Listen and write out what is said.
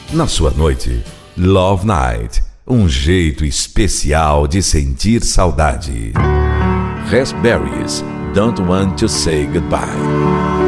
Na sua noite, Love Night, um jeito especial de sentir saudade. Raspberries, Don't Want to Say Goodbye.